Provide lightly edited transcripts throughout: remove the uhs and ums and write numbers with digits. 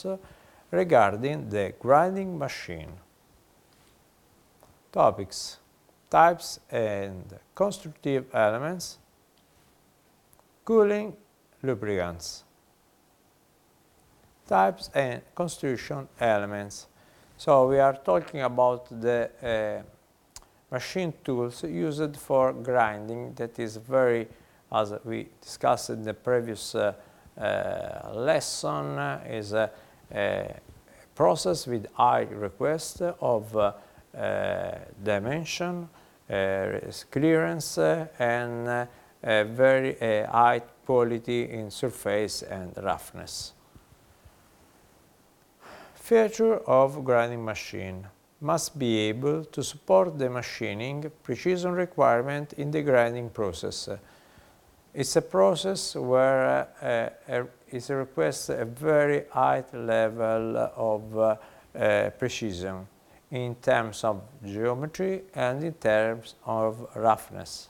course regarding the grinding machine. Topics: types and constructive elements, cooling, lubricants. Types and construction elements. So we are talking about the machine tools used for grinding. That is very, as we discussed in the previous lesson, is a process with high request of dimension, clearance, and very high quality in surface and roughness. Feature of grinding machine: must be able to support the machining precision requirement in the grinding process. It's a process where it requests a very high level of precision in terms of geometry and in terms of roughness.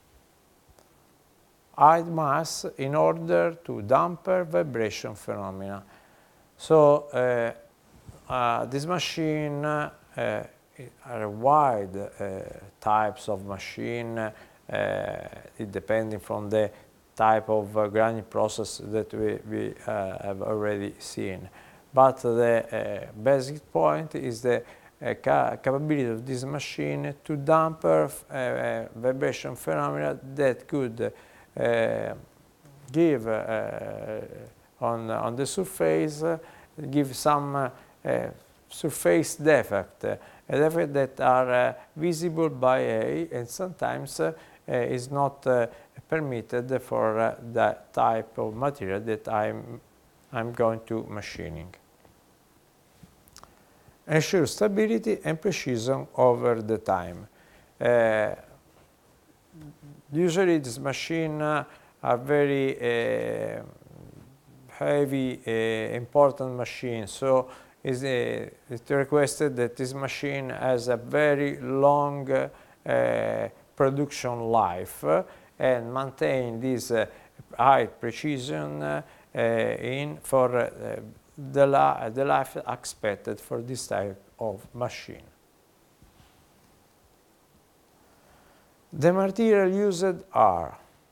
High mass in order to dampen vibration phenomena. So this machine are wide types of machine, depending from the type of grinding process that we have already seen. But the basic point is the capability of this machine to dampen vibration phenomena that could give on the surface, give some surface defect, a defect that are visible by eye and sometimes is not permitted for that type of material that I'm going to machining. Ensure stability and precision over the time. Usually this machine are very heavy, important machine, so it's requested that this machine has a very long production life and maintain this high precision for the life expected for this type of machine. The material used are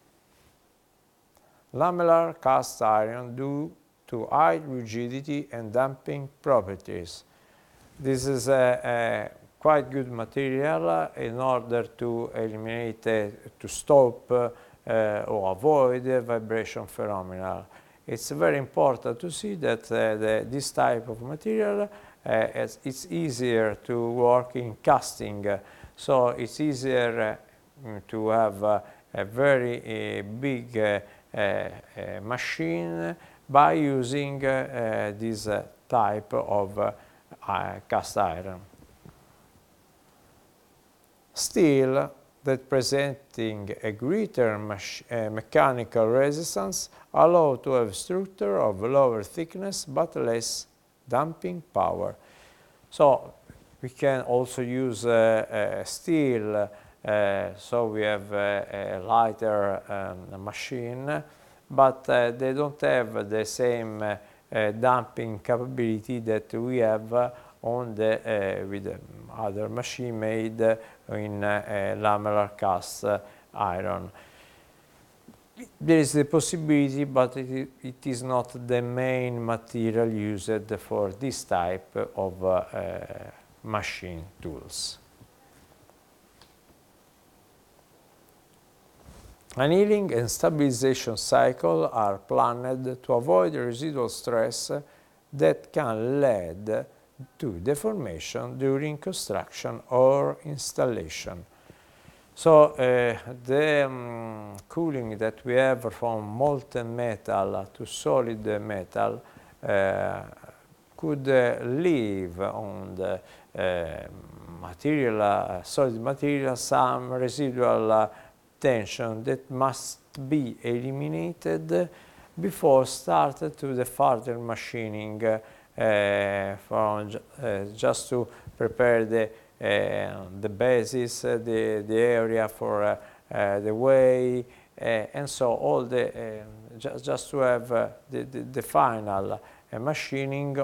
lamellar cast iron due to high rigidity and damping properties. This is a quite good material in order to eliminate, to stop or avoid vibration phenomena. It's very important to see that this type of material it's easier to work in casting, so it's easier to have a very big machine by using this type of cast iron. Steel that presenting a greater mechanical resistance allow to have structure of lower thickness but less damping power. So we can also use steel, so we have a lighter machine, but they don't have the same damping capability that we have on the with other machine made in lamellar cast iron. There is the possibility, but it is not the main material used for this type of machine tools. Annealing and stabilization cycle are planned to avoid residual stress that can lead to deformation during construction or installation. So the cooling that we have from molten metal to solid metal could leave on the material, solid material, some residual tension that must be eliminated before starting to the further machining, just to prepare the basis, the area for the way, and so all the just to have the final machining